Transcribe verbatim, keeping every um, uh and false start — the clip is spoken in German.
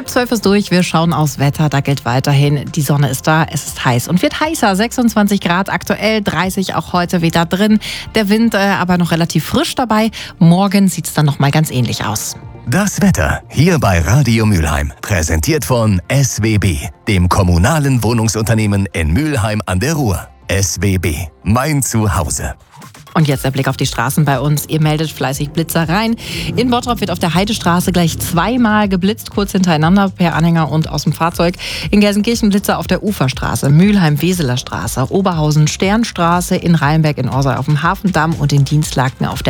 Halb zwölf ist durch, wir schauen aufs Wetter, da gilt weiterhin, die Sonne ist da, es ist heiß und wird heißer, sechsundzwanzig Grad aktuell, dreißig auch heute wieder drin, der Wind äh, aber noch relativ frisch dabei, morgen sieht es dann nochmal ganz ähnlich aus. Das Wetter hier bei Radio Mülheim, präsentiert von S W B, dem kommunalen Wohnungsunternehmen in Mülheim an der Ruhr. S W B, mein Zuhause. Und jetzt der Blick auf die Straßen bei uns. Ihr meldet fleißig Blitzer rein. In Bottrop wird auf der Heidestraße gleich zweimal geblitzt, kurz hintereinander per Anhänger und aus dem Fahrzeug. In Gelsenkirchen Blitzer auf der Uferstraße, Mülheim-Weseler Straße, Oberhausen Sternstraße, in Rheinberg in Orsay auf dem Hafendamm und in Dienstlaken auf der